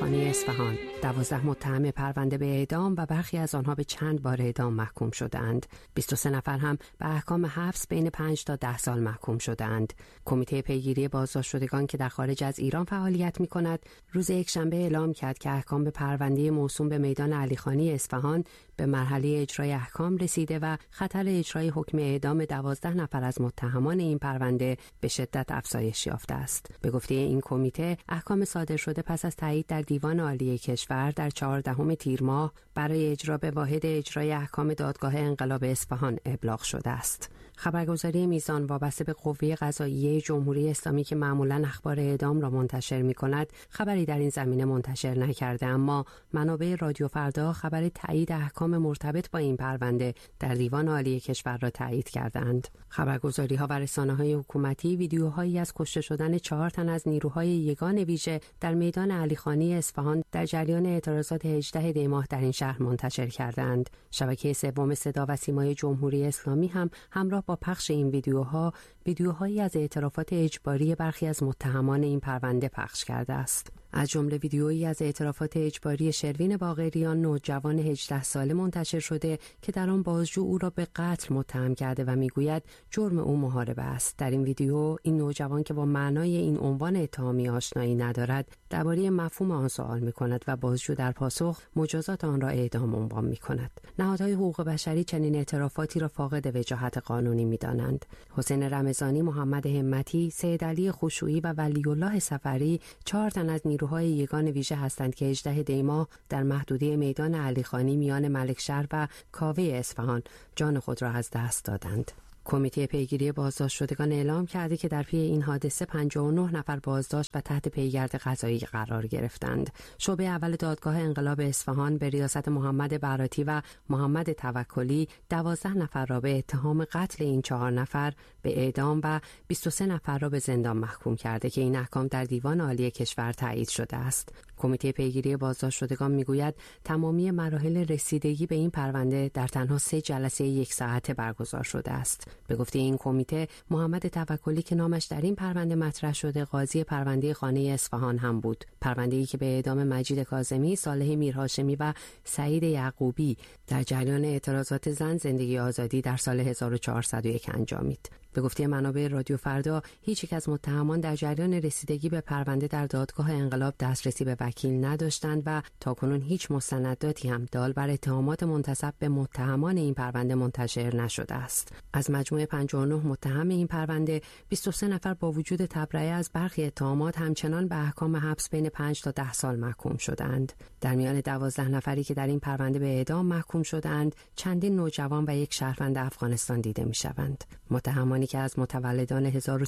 علیخانی اصفهان. 12 متهم پرونده به اعدام و برخی از آنها به چند بار اعدام محکوم شدند. 23 نفر هم به احکام حبس بین 5 تا 10 سال محکوم شدند. کمیته پیگیری بازداشت شدگان که در خارج از ایران فعالیت می‌کند، روز یکشنبه اعلام کرد که احکام به پرونده موسوم به میدان علیخانی اصفهان به مرحله اجرای احکام رسیده و خطر اجرای حکم اعدام 12 نفر از متهمان این پرونده به شدت افزایش یافته است. به گفته این کمیته، احکام صادر شده پس از تایید در دیوان عالی کشور در 14 تیر ماه برای اجرا به واحد اجرای احکام دادگاه انقلاب اصفهان ابلاغ شده است. خبرگزاری میزان وابسته به قوه قضاییه جمهوری اسلامی که معمولاً اخبار اعدام را منتشر می‌کند، خبری در این زمینه منتشر نکرده، اما منابع رادیو فردا خبر تایید احکام مرتبط با این پرونده در دیوان عالی کشور را تایید کردند. خبرگزاری‌ها و رسانه‌های حکومتی ویدیوهایی از کشته شدن 4 تن از نیروهای یگان ویژه در میدان علیخانی اصفهان در جریان اعتراضات 18 دی ماه در این شهر منتشر کردند. شبکه سوم صدا و سیمای جمهوری اسلامی هم همراه با پخش این ویدیوهایی از اعترافات اجباری برخی از متهمان این پرونده پخش کرده است. از جمله ویدیویی از اعترافات اجباری شروین باقریان، نوجوان 18 ساله منتشر شده که در آن بازجو او را به قتل متهم کرده و میگوید جرم او محاربه است. در این ویدیو این نوجوان که با معنای این عنوان اتهامی آشنایی ندارد، درباره مفهوم آن سوال می‌کند و بازجو در پاسخ مجازات آن را اعدام عنوان می‌کند. نهادهای حقوق بشری چنین اعترافاتی را فاقد وجاهت قانونی می‌دانند. حسین رمضانی، محمد همتی، سید علی خشوعی و ولی الله صفری 4 تن از نیروهای یگان ویژه هستند که 18 دی ماه در محدوده میدان علیخانی میان ملکشهر و کاوه اصفهان جان خود را از دست دادند. کمیته پیگیری بازداشت شدگان اعلام کرده که در پی این حادثه 59 نفر بازداشت و تحت پیگرد قضایی قرار گرفتند. شعبه اول دادگاه انقلاب اصفهان به ریاست محمد براتی و محمد توکلی 12 نفر را به اتهام قتل این 4 نفر به اعدام و 23 نفر را به زندان محکوم کرده که این احکام در دیوان عالی کشور تایید شده است. کمیته پیگیری بازداشت شدگان میگوید تمامی مراحل رسیدگی به این پرونده در تنها 3 جلسه 1 ساعته برگزار شده است. به گفته این کمیته، محمد توکلی که نامش در این پرونده مطرح شده، قاضی پرونده خانه اصفهان هم بود. پرونده‌ای که به اعدام مجید کاظمی، صالح میرهاشمی و سعید یعقوبی در جریان اعتراضات زن زندگی آزادی در سال 1401 انجامید. به گفته منابع رادیو فردا، هیچ یک از متهمان در جریان رسیدگی به پرونده در دادگاه انقلاب دسترسی به وکیل نداشتند و تاکنون هیچ مستنداتی هم دال بر اتهامات منتسب به متهمان این پرونده منتشر نشده است. از مجموع 59 متهم این پرونده، 23 نفر با وجود تبرئه از برخی اتهامات همچنان به احکام حبس بین 5 تا 10 سال محکوم شدند. در میان 12 نفری که در این پرونده به اعدام محکوم شدند، چندین نوجوان و یک شهروند افغانستان دیده می‌شوند. متهمانی که از متولدان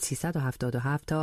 1377 تا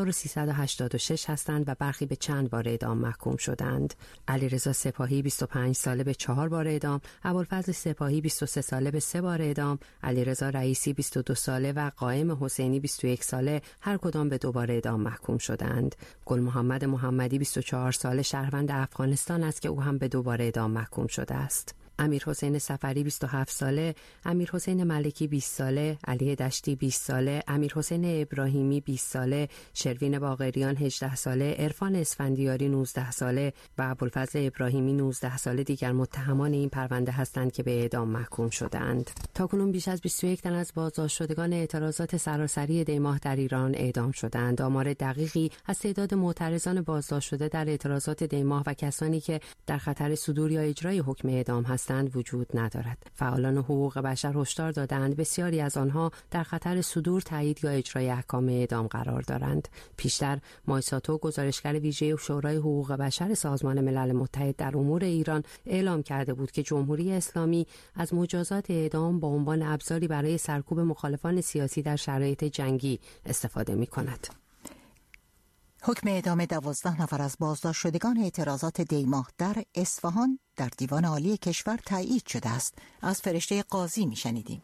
1386 هستند و برخی به چند بار اعدام محکوم شدند. علیرضا سپاهی 25 ساله به 4 بار اعدام، ابوالفضل سپاهی 23 ساله به 3 بار اعدام، علیرضا رئیسی 22 ساله و قائم حسینی 21 ساله هر کدام به 2 بار اعدام محکوم شدند. گل محمد محمدی 24 ساله شهروند افغانستان است که او هم به 2 بار اعدام محکوم شده است. امیر حسین سفری 27 ساله، امیر حسین ملکی 20 ساله، علی دشتی 20 ساله، امیر حسین ابراهیمی 20 ساله، شروین باقریان 18 ساله، عرفان اسفندیاری 19 ساله و ابوالفضل ابراهیمی 19 ساله دیگر متهمان این پرونده هستند که به اعدام محکوم شدند. تاکنون بیش از 21 تن از بازداشت شدگان اعتراضات سراسری دی ماه در ایران اعدام شدند. آمار دقیقی از تعداد معترضان بازداشت شده در اعتراضات دی ماه و کسانی که در خطر صدور یا اجرای حکم اعدام هستند وجود ندارد. فعالان حقوق بشر هشدار دادند بسیاری از آنها در خطر صدور، تایید یا اجرای احکام اعدام قرار دارند. پیشتر مایساتو، گزارشگر ویژه شورای حقوق بشر سازمان ملل متحد در امور ایران، اعلام کرده بود که جمهوری اسلامی از مجازات اعدام با عنوان ابزاری برای سرکوب مخالفان سیاسی در شرایط جنگی استفاده می‌کند. حکم اعدام 12 نفر از بازداشت شدگان اعتراضات دی ماه در اصفهان در دیوان عالی کشور تایید شده است. از فرشته قاضی میشنیدیم.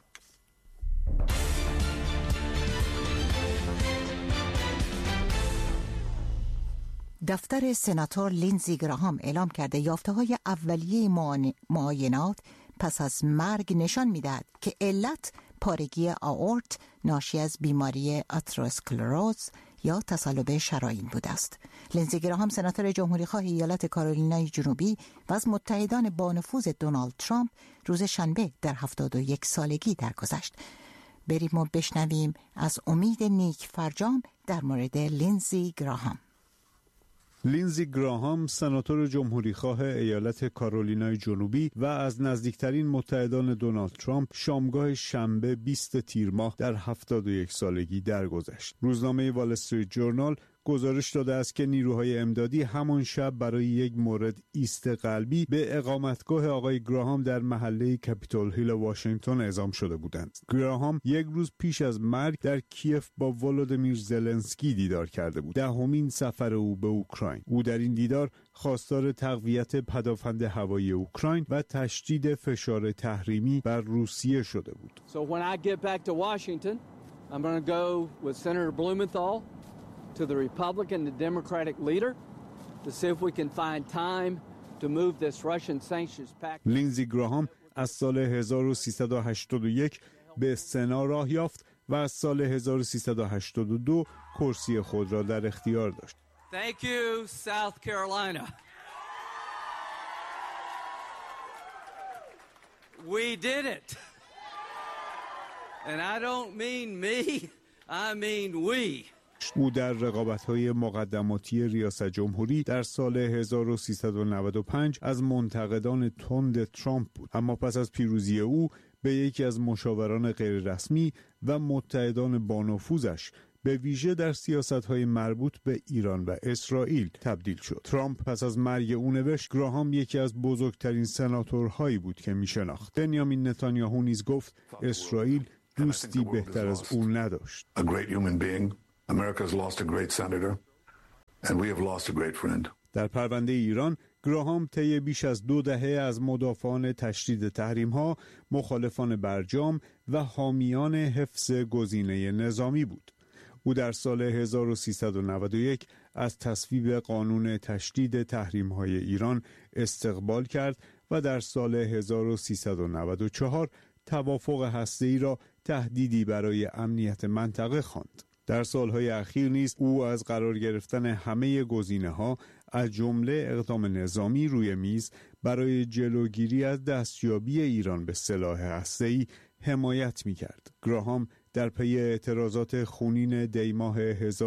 دفتر سناتور لینزی گراهام اعلام کرده یافته‌های اولیه معاینات پس از مرگ نشان می‌دهد که علت پارگی آئورت ناشی از بیماری آتروسکلروز یا تصلب شرایین بوده است. لینزی گراهام سناتور جمهوریخواه ایالت کارولینای جنوبی و از متحدان با نفوذ دونالد ترامپ روز شنبه در 71 سالگی درگذشت. بریم و بشنویم از امید نیک فرجام در مورد لینزی گراهام. لینزی گراهام سناتور جمهوریخواه ایالت کارولینای جنوبی و از نزدیکترین متحدان دونالد ترامپ شامگاه شنبه 20 تیر ماه در 71 سالگی درگذشت. روزنامه وال استریت جورنال گزارش داده است که نیروهای امدادی همان شب برای یک مورد ایست قلبی به اقامتگاه آقای گراهام در محله کپیتول هیل واشنگتن اعزام شده بودند. گراهام یک روز پیش از مرگ در کیف با ولودیمیر زلنسکی دیدار کرده بود. دهمین سفر او به اوکراین. او در این دیدار خواستار تقویت پدافند هوایی اوکراین و تشدید فشار تحریمی بر روسیه شده بود. So when I get back to Washington, I'm going to go with Senator Blumenthal to the Republican and Democratic leader to see if we can find time to move this Russian sanctions pact. لینزی گراهام از سال 1381 به سنا راه یافت و از سال 1382 کرسی خود را در اختیار داشت. Thank you, South Carolina. We did it. And I don't mean me, I mean we. او در رقابت‌های مقدماتی ریاست جمهوری در سال 1395 از منتقدان تند ترامپ بود، اما پس از پیروزی او به یکی از مشاوران غیررسمی و متحدان با نفوذش به ویژه در سیاست‌های مربوط به ایران و اسرائیل تبدیل شد. ترامپ پس از مرگ او نوشت گراهام یکی از بزرگترین سناتورهایی بود که می‌شناخت. بنیامین نتانیاهو نیز گفت اسرائیل دوستی بهتر از او نداشت. America's lost a great senator and we have lost a great friend. در پرونده ایران گراهام طی بیش از 2 دهه از مدافعان تشدید تحریم‌ها، مخالفان برجام و حامیان حفظ گزینه نظامی بود. او در سال 1391 از تصویب قانون تشدید تحریم‌های ایران استقبال کرد و در سال 1394 توافق هسته‌ای را تهدیدی برای امنیت منطقه خواند. در سالهای اخیر نیز او از قرار گرفتن همه گزینه‌ها از جمله اقدام نظامی روی میز برای جلوگیری از دستیابی ایران به سلاح هسته‌ای حمایت می‌کرد. گراهام در پی اعتراضات خونین دیماه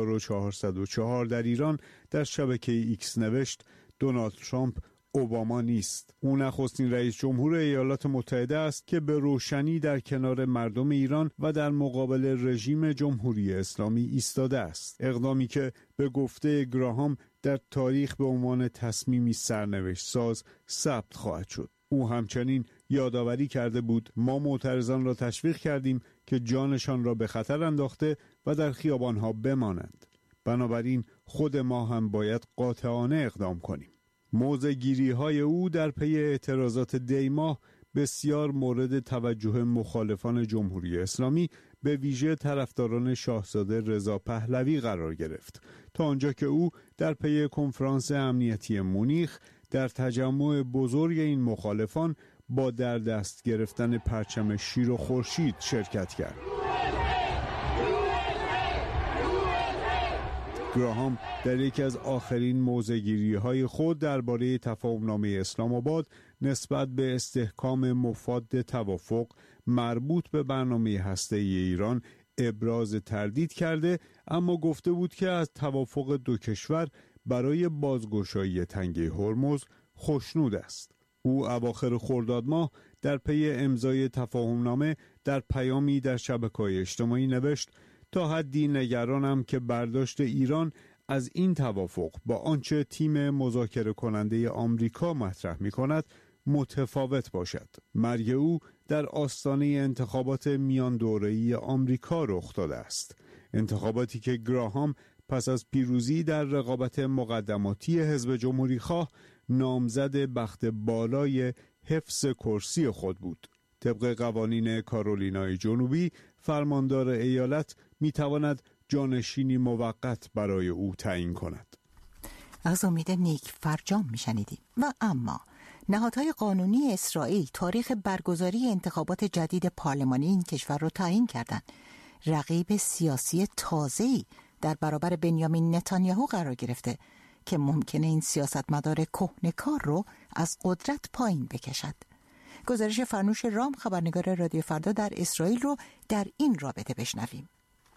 1404 در ایران در شبکه ایکس نوشت دونالد ترامپ اوباما نیست. او نخستین رئیس جمهور ایالات متحده است که به روشنی در کنار مردم ایران و در مقابل رژیم جمهوری اسلامی ایستاده است. اقدامی که به گفته گراهام در تاریخ به عنوان تصمیمی سرنوشت ساز ثبت خواهد شد. او همچنین یادآوری کرده بود ما معترضان را تشویق کردیم که جانشان را به خطر انداخته و در خیابانها بمانند. بنابراین خود ما هم باید قاطعانه اقدام کنیم. موضع‌گیری‌های او در پی اعتراضات دیماه بسیار مورد توجه مخالفان جمهوری اسلامی به ویژه طرفداران شاهزاده رضا پهلوی قرار گرفت تا آنجا که او در پی کنفرانس امنیتی مونیخ در تجمع بزرگ این مخالفان با در دست گرفتن پرچم شیر و خورشید شرکت کرد. گراهام در یکی از آخرین موضع‌گیری‌های خود درباره تفاهم‌نامه اسلام آباد نسبت به استحکام مفاد توافق مربوط به برنامه هسته‌ای ایران ابراز تردید کرده، اما گفته بود که از توافق دو کشور برای بازگشایی تنگه هرمز خوشنود است. او اواخر خرداد ماه در پی امضای تفاهم‌نامه در پیامی در شبکه‌های اجتماعی نوشت تا حدی نگرانم که برداشت ایران از این توافق با آنچه تیم مذاکره کننده آمریکا مطرح می کند متفاوت باشد. مرگ او در آستانه انتخابات میان دوره‌ای آمریکا رخ داده است. انتخاباتی که گراهام پس از پیروزی در رقابت مقدماتی حزب جمهوریخواه نامزد بخت بالای حفظ کرسی خود بود. طبق قوانین کارولینای جنوبی فرماندار ایالت میتواند جانشینی موقت برای او تعیین کند. از امید نیک فرجام میشنیدیم. و اما نهادهای قانونی اسرائیل تاریخ برگزاری انتخابات جدید پارلمانی این کشور را تعیین کردند. رقیب سیاسی تازه‌ای در برابر بنیامین نتانیاهو قرار گرفته که ممکنه این سیاستمدار کهنه‌کار رو از قدرت پایین بکشد. گزارش فرنوش رام، خبرنگار رادیو فردا در اسرائیل، رو در این رابطه بشنویم.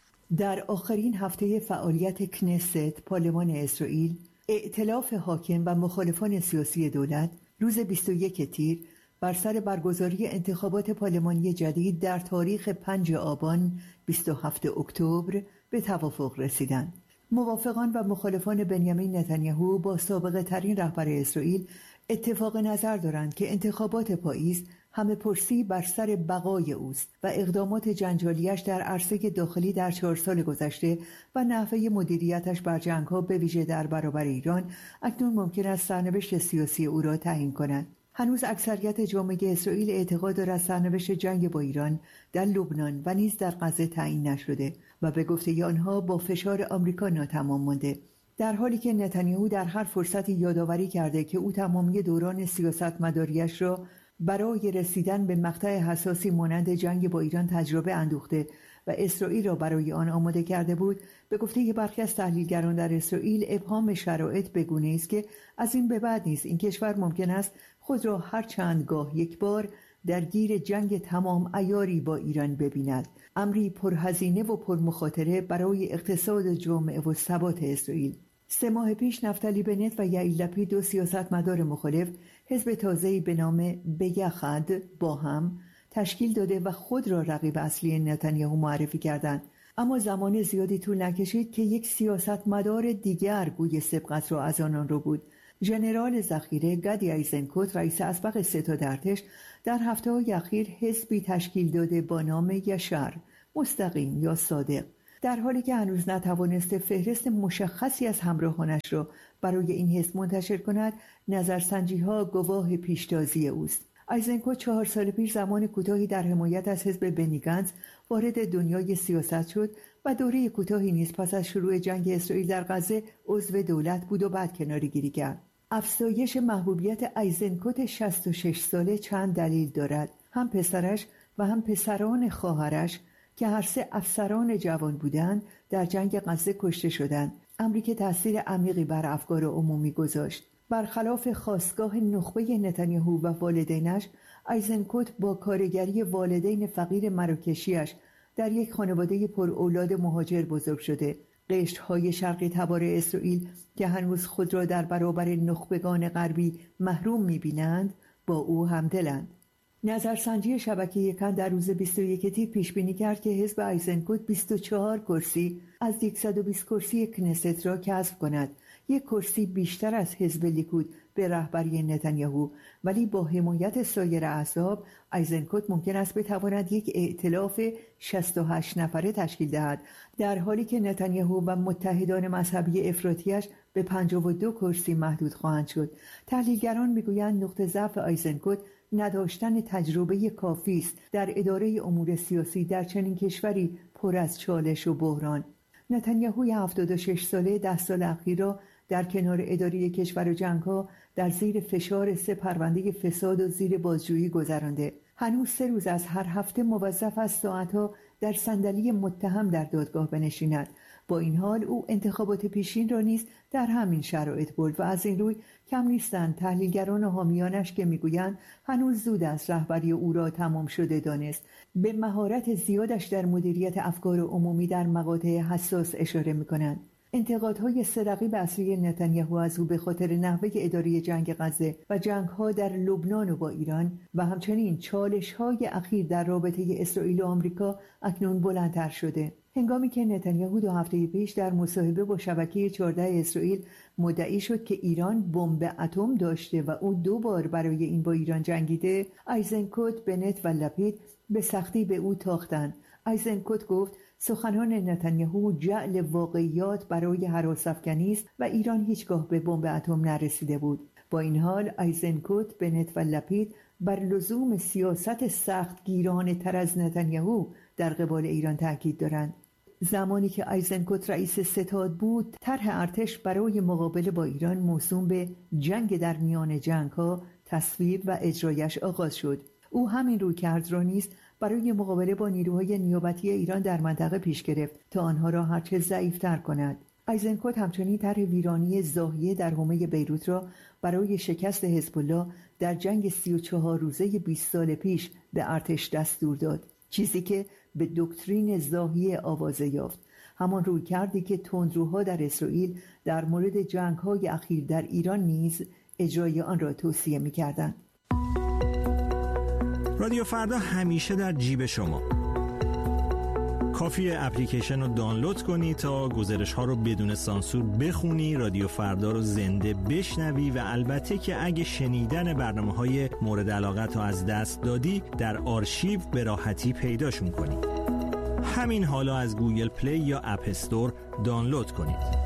در آخرین هفته فعالیت کنست پارلمان اسرائیل، ائتلاف حاکم و مخالفان سیاسی دولت روز 21 تیر بر سر برگزاری انتخابات پارلمانی جدید در تاریخ 5 آبان 27 اکتبر به توافق رسیدند. موافقان و مخالفان بنیامین نتانیاهو با سابقه ترین رهبر اسرائیل اتفاق نظر دارند که انتخابات پاییز همه پرسی بر سر بقای اوست و اقدامات جنجالیش در عرصه داخلی در 4 سال گذشته و نحوه مدیریتش بر جنگ‌ها به ویژه در برابر ایران اکنون ممکن است سرنوشت سیاسی او را تعیین کند. هنوز اکثریت جامعه اسرائیل اعتقاد دارد سرنوشت جنگ با ایران در لبنان و نیز در غزه تعیین نشده و به گفته آنها با فشار آمریکا ناتمام مانده، در حالی که نتانیاهو در هر فرصتی یادآوری کرده که او تمامی دوران سیاستمداریش را برای رسیدن به مقطع حساسی مانند جنگ با ایران تجربه اندوخته و اسرائیل را برای آن آماده کرده بود. به گفته برخی از تحلیلگران در اسرائیل، ابهام شرایط به گونه‌ای است که از این به بعد نیز این کشور ممکن است خود را هر چند گاه یک بار درگیر جنگ تمام عیاری با ایران ببیند، امری پرهزینه و پرمخاطره برای اقتصاد جامعه و ثبات اسرائیل. 3 ماه پیش نفتالی بنت و یائیر لپید، 2 سیاستمدار مخالف، حزب تازه‌ای به نام بیخد با هم تشکیل داده و خود را رقیب اصلی نتانیاهو معرفی کردند. اما زمان زیادی طول نکشید که یک سیاستمدار دیگر گوی سبقت را از آنان رو بود. ژنرال ذخیره گدی ایزنکوت، رئیس اسبق ستاد ارتش، در هفته‌های اخیر حزبی تشکیل داده با نام یشر، مستقیم یا صادق، در حالی که هنوز نتوانسته فهرست مشخصی از همراهانش را برای این حزب منتشر کند. نظرسنجی‌ها گواه پیشتازی اوست. ایزنکوت 4 سال پیش زمان کوتاهی در حمایت از حزب بنی گنتس وارد دنیای سیاست شد و دوره کوتاهی نیز پس از شروع جنگ اسرائیل در غزه عضو دولت بود و بعد کناره‌گیری کرد. افزایش محبوبیت ایزنکوت 66 ساله چند دلیل دارد. هم پسرش و هم پسران خواهرش که هر 3 افسران جوان بودند در جنگ غزه کشته شدند، امری که تاثیر عمیقی بر افکار عمومی گذاشت. برخلاف خاستگاه نخبه نتانیاهو و والدینش، ایزنکوت با کارگری والدین فقیر مراکشیش در یک خانواده پر اولاد مهاجر بزرگ شده. قشرهای شرقی تبار اسرائیل که هنوز خود را در برابر نخبگان غربی محروم می‌بینند با او همدلند. نظرسنجی شبکه یکن در روز 21 تیر پیش بینی کرد که حزب ایزنکوت 24 کرسی از 120 کرسی کنست را کسب کند، 1 کرسی بیشتر از حزب لیکود به رهبری نتانیاهو، ولی با حمایت سایر احزاب ایزنکوت ممکن است بتواند یک ائتلاف 68 نفره تشکیل دهد، در حالی که نتانیاهو و متحدان مذهبی افراطیش به 52 کرسی محدود خواهند شد. تحلیلگران میگویند نقطه ضعف ایزنکوت نداشتن تجربه کافی است در اداره امور سیاسی در چنین کشوری پر از چالش و بحران. نتانیاهوی 76 ساله 10 سال اخیر را در کنار اداره کشور و جنگ‌ها در زیر فشار 3 پرونده فساد و زیر بازجویی گذرانده. هنوز 3 روز از هر هفته موظف است ساعتها در صندلی متهم در دادگاه بنشیند. با این حال او انتخابات پیشین را نیز در همین شرایط برد و از این روی کم نیستند تحلیلگران و حامیانش که میگویند هنوز زود است رهبری او را تمام شده دانست. به مهارت زیادش در مدیریت افکار عمومی در مقاطع حساس اشاره میکنند. انتقادهای 3 رقیب اصلی نتانیاهو از او به خاطر نحوه اداره جنگ غزه و جنگ‌ها در لبنان و با ایران و همچنین چالش‌های اخیر در رابطه اسرائیل و آمریکا اکنون بلندتر شده. هنگامی که نتانیاهو 2 هفته پیش در مصاحبه با شبکه 14 اسرائیل مدعی شد که ایران بمب اتم داشته و او 2 بار برای این با ایران جنگیده، ایزنکوت، بنت و لپید به سختی به او تاختند. ایزنکوت گفت سخنان نتانیاهو جعل واقعیات برای هراس‌افکنی است و ایران هیچگاه به بمب اتم نرسیده بود. با این حال ایزنکوت، بنت و لپید بر لزوم سیاست سخت گیرانه تر از نتانیاهو در قبال ایران تاکید دارند. زمانی که ایزنکوت رئیس ستاد بود، طرح ارتش برای مقابله با ایران موسوم به جنگ در میان جنگ‌ها تصویب و اجرایش آغاز شد. او همین رویکرد را نیز برای مقابله با نیروهای نیابتی ایران در منطقه پیش گرفت تا آنها را هرچه ضعیف‌تر کند. ایزنکوت همچنین طرح ویرانی زاهیه در حومه بیروت را برای شکست حزب الله در جنگ 34 روزه 20 سال پیش به ارتش دستور داد، چیزی که به دکترین زاهیه آوازه یافت، همان رویکردی که تندروها در اسرائیل در مورد جنگ‌های اخیر در ایران نیز اجرای آن را توصیه می‌کردند. رادیو فردا همیشه در جیب شما. کافیه اپلیکیشن رو دانلود کنی تا گزارش‌ها رو بدون سانسور بخونی، رادیو فردا رو زنده بشنوی و البته که اگه شنیدن برنامه‌های مورد علاقت رو از دست دادی در آرشیو به راحتی پیداشون کنی. همین حالا از گوگل پلی یا اپ استور دانلود کنید.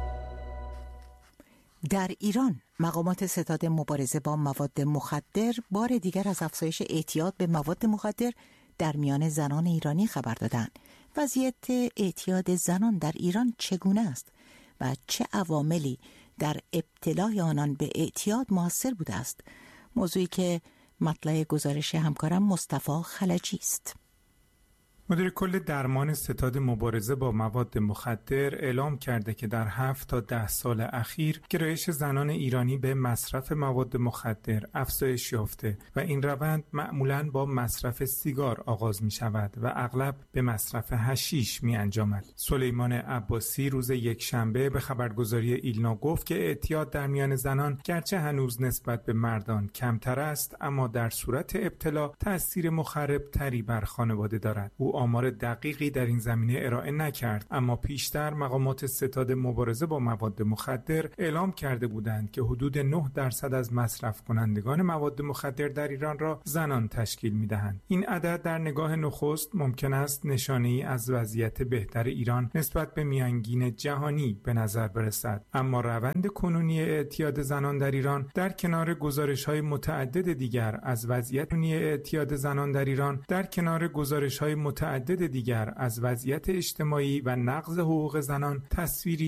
در ایران مقامات ستاد مبارزه با مواد مخدر بار دیگر از افزایش اعتیاد به مواد مخدر در میان زنان ایرانی خبر دادند. وضعیت اعتیاد زنان در ایران چگونه است و چه عواملی در ابتلای آنان به اعتیاد مؤثر بوده است؟ موضوعی که مطلع گزارش همکارم مصطفی خلجی است. مدیر کل درمان ستاد مبارزه با مواد مخدر اعلام کرده که در 7 تا 10 سال اخیر گرایش زنان ایرانی به مصرف مواد مخدر افزایش یافته و این روند معمولاً با مصرف سیگار آغاز می شود و اغلب به مصرف حشیش می انجامد. سلیمان عباسی روز یکشنبه به خبرگزاری ایلنا گفت که اعتیاد در میان زنان گرچه هنوز نسبت به مردان کمتر است، اما در صورت ابتلا تأثیر مخرب تری بر خانواده دارد. او آمار دقیقی در این زمینه ارائه نکرد، اما پیشتر مقامات ستاد مبارزه با مواد مخدر اعلام کرده بودند که حدود 9% از مصرف کنندگان مواد مخدر در ایران را زنان تشکیل می‌دهند. این عدد در نگاه نخست ممکن است نشانه‌ای از وضعیت بهتر ایران نسبت به میانگین جهانی به نظر برسد، اما روند کنونی اعتیاد زنان در ایران در کنار گزارش‌های متعدد دیگر از وضعیت اجتماعی و نقض حقوق زنان تصویری